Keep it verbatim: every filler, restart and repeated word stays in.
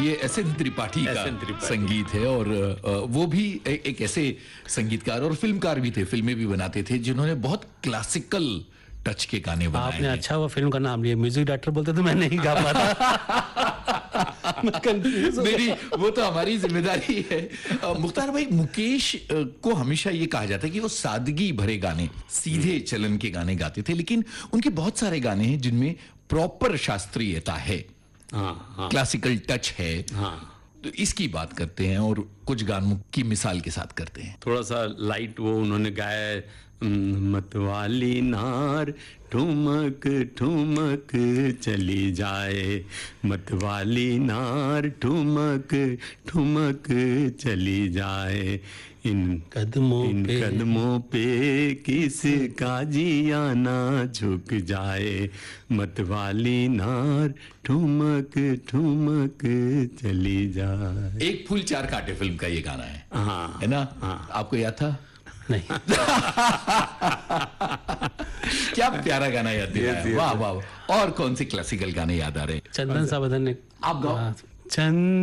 ये S N Tripathi का संगीत है और वो भी एक, एक ऐसे संगीतकार और फिल्मकार भी थे, फिल्में भी बनाते थे, जिन्होंने बहुत क्लासिकल टच के गाने बनाए। आपने अच्छा वो फिल्म का नाम लिया, म्यूजिक डायरेक्टर बोलते तो मैं नहीं गा पाता। मेरी वो तो हमारी जिम्मेदारी है। मुख्तार भाई, मुकेश को हमेशा ये कहा जाता है कि वो सादगी भरे गाने, सीधे चलन के गाने गाते थे, लेकिन उनके बहुत सारे गाने हैं जिनमें प्रॉपर शास्त्रीयता है, हाँ, हाँ, क्लासिकल टच है। हाँ। तो इसकी बात करते हैं और कुछ गानों की मिसाल के साथ करते हैं। थोड़ा सा लाइट वो उन्होंने गाया है, मतवाली नार ठुमक ठुमक चली जाए, मतवाली नार ठुमक ठुमक चली जाए, इन कदमों इन पे कदमों पे किसका जियाना झुक जाए, मतवाली नार ठुमक ठुमक चली जाए। एक फूल चार कांटे फिल्म का ये गाना है, हाँ, है ना? हाँ। आपको याद था? नहीं। क्या प्यारा गाना याद दिलाया, वाह वाह। और कौन से क्लासिकल गाने याद आ रहे हैं? चंदन सावधान ने आप गाओ। चंद